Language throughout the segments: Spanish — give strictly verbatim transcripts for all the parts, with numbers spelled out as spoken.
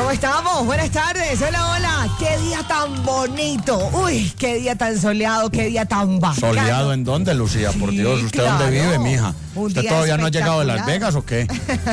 ¿Cómo estamos? Buenas tardes. Hola, hola. Qué día tan bonito. Uy, qué día tan soleado, qué día tan bacano. ¿Soleado en dónde, Lucía? Por Sí, Dios, ¿usted claro. dónde vive, mija? Un ¿Usted día todavía no ha llegado de Las espectacular. Vegas o qué?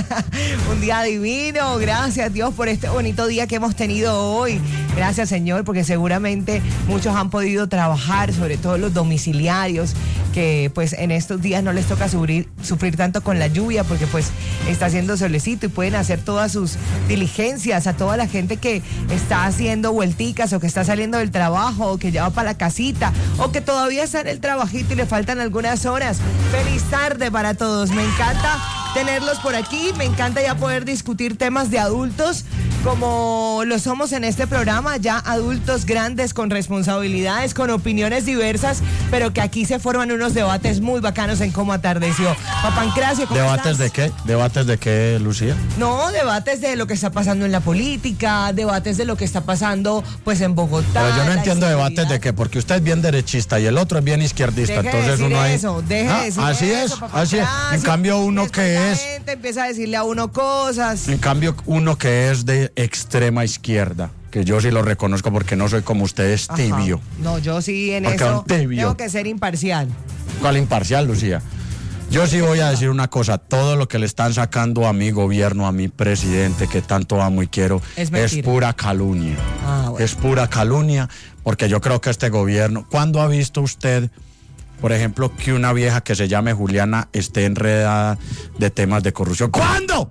Un día divino. Gracias, Dios, por este bonito día que hemos tenido hoy. Gracias, Señor, porque seguramente muchos han podido trabajar, sobre todo los domiciliarios, que pues en estos días no les toca sufrir, sufrir tanto con la lluvia, porque pues está haciendo solecito y pueden hacer todas sus diligencias. A toda la gente que está haciendo vuelticas o que está saliendo del trabajo o que ya va para la casita o que todavía está en el trabajito y le faltan algunas horas. Feliz tarde para todos. Me encanta tenerlos por aquí, me encanta ya poder discutir temas de adultos como lo somos en este programa, ya adultos grandes con responsabilidades, con opiniones diversas, pero que aquí se forman unos debates muy bacanos en Cómo Atardeció. Papancracio, ¿cómo ¿Debates estás? de qué? ¿Debates de qué, Lucía? No, debates de lo que está pasando en la política, debates de lo que está pasando pues en Bogotá. Pero yo no la entiendo debates inseguridad. de qué, porque usted es bien derechista y el otro es bien izquierdista, Deje de entonces decir uno ahí... eso, deje Ah, de decir así eso, es, papá así es. En Gracio. cambio uno Después que la es... gente empieza a decirle a uno cosas. En cambio uno que es de extrema izquierda, que yo sí lo reconozco porque no soy como usted, es Ajá. tibio. No, yo sí en Porque eso un tibio. tengo que ser imparcial. ¿Cuál imparcial, Lucía? Yo sí voy a decir una cosa, todo lo que le están sacando a mi gobierno, a mi presidente, que tanto amo y quiero, Es es, mentira. pura calumnia. Ah, bueno. Es pura calumnia, porque yo creo que este gobierno, ¿cuándo ha visto usted, por ejemplo, que una vieja que se llame Juliana esté enredada de temas de corrupción? ¿Cuándo?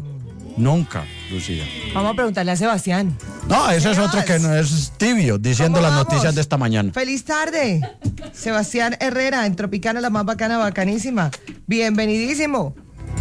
Nunca, Lucía. Vamos a preguntarle a Sebastián. No, ese es Sebas. otro que no es tibio, diciendo ¿Cómo las vamos? noticias de esta mañana. Feliz tarde. Sebastián Herrera, en Tropicana, la más bacana, bacanísima. Bienvenidísimo.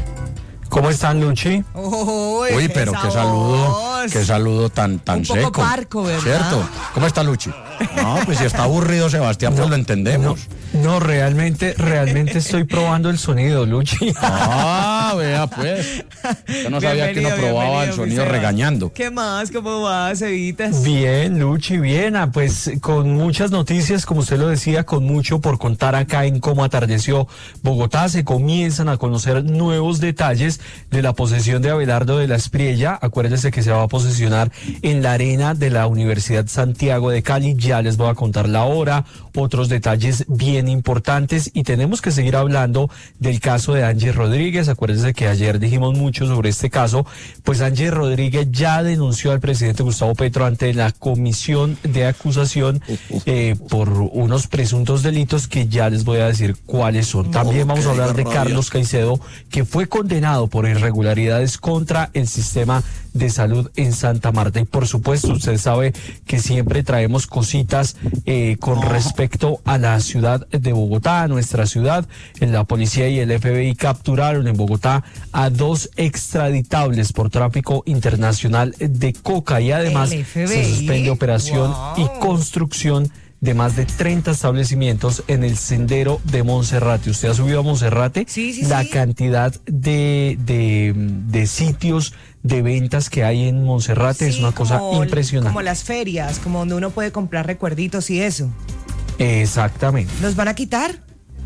¿Cómo están, Luchi? Uy, Uy, qué pero qué sabor. saludo, qué saludo tan, tan Un poco seco. parco, ¿verdad? ¿Cierto? ¿Cómo está Luchi? No, pues si está aburrido Sebastián, pues lo entendemos. No, realmente, realmente estoy probando el sonido, Luchi. Ah, vea pues. Yo no sabía que uno Bienvenido, probaba bienvenido, el mi sonido Sebas. regañando. ¿Qué más? ¿Cómo vas, Evitas? Bien, Luchi, bien. Ah, pues con muchas noticias, como usted lo decía, con mucho por contar acá en Cómo Atardeció Bogotá. Se comienzan a conocer nuevos detalles de la posesión de Abelardo de la Espriella. Acuérdense que se va a posesionar en la arena de la Universidad Santiago de Cali. Ya les voy a contar la hora, otros detalles bien importantes, y tenemos que seguir hablando del caso de Angie Rodríguez. Acuérdense que ayer dijimos mucho sobre este caso. Pues Angie Rodríguez ya denunció al presidente Gustavo Petro ante la comisión de acusación eh, por unos presuntos delitos que ya les voy a decir cuáles son. También vamos a hablar de Carlos Caicedo, que fue condenado por irregularidades contra el sistema de salud en Santa Marta. Y por supuesto, usted sabe que siempre traemos cositas eh, con respecto a la ciudad de Bogotá, a nuestra ciudad. La policía y el F B I capturaron en Bogotá a dos extraditables por tráfico internacional de coca, y además El F B I. se suspende operación Wow. y construcción de más de treinta establecimientos en el sendero de Monserrate. ¿Usted ha subido a Monserrate? Sí, sí, La sí. cantidad de, de, de sitios de ventas que hay en Monserrate es Sí, una cosa como- impresionante. Como las ferias, como donde uno puede comprar recuerditos y eso. Exactamente. ¿Los van a quitar?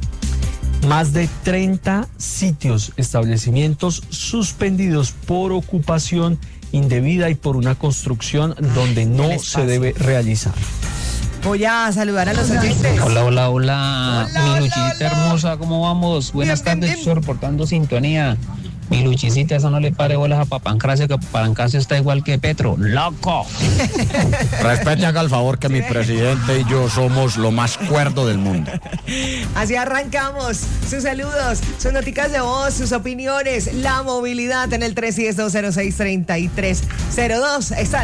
Más de treinta sitios, establecimientos suspendidos por ocupación indebida y por una construcción donde el no espacio. se debe realizar. Voy a saludar a los oyentes. Hola, hola, hola, Hola, mi hola, Luchita hola. hermosa, ¿cómo vamos? Buenas Bien, bien, tardes, bien. estoy reportando sintonía. Mi Luchicita, eso no le pare bolas a Papancracio, que Papancracio está igual que Petro, ¡loco! Respete, haga el favor que mi presidente y yo somos lo más cuerdo del mundo. Así arrancamos. Sus saludos, sus noticas de voz, sus opiniones, la movilidad en el tres uno cero, dos cero seis, tres tres cero dos. Está